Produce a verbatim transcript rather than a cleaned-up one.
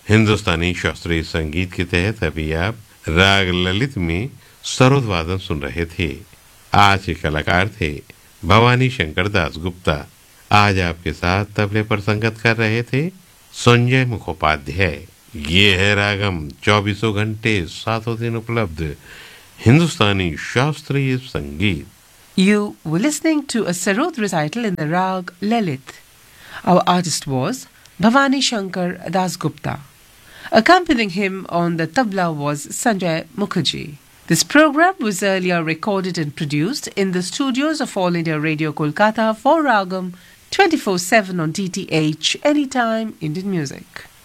हिंदुस्तानी शास्त्रीय संगीत के तहत अभी आप राग ललित में सरोद वादन सुन रहे थे। आज के कलाकार थे भवानी शंकर दास गुप्ता। आज आपके साथ तबले पर संगत कर रहे थे संजय मुखोपाध्याय। ये है रागम, चौबीसों घंटे सातों दिन उपलब्ध हिंदुस्तानी शास्त्रीय संगीत। You were listening to a sarod recital in the rag Lalit. Our artist was Bhavani Shankar Das Gupta. Accompanying him on the tabla was Sanjay Mukherjee. This program was earlier recorded and produced in the studios of All India Radio Kolkata for Ragam twenty-four seven on D T H, Anytime Indian Music.